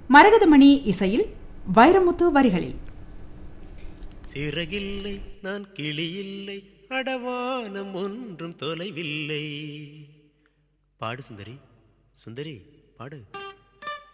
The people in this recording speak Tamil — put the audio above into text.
மரகதமணி இசையில் வைரமுத்து வரிகளில். சிறகில்லை நான் கிளியில்லை, அடவானம் ஒன்றும் தொலைவில்லை. பாடு சுந்தரி, சுந்தரி பாடு.